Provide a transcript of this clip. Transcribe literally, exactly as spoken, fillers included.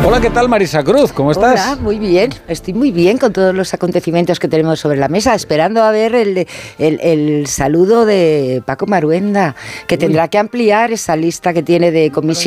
Hola, ¿qué tal, Marisa Cruz? ¿Cómo estás? Hola, muy bien. Estoy muy bien con todos los acontecimientos que tenemos sobre la mesa, esperando a ver el, el, el saludo de Paco Maruenda, que tendrá que ampliar esa lista que tiene de comisiones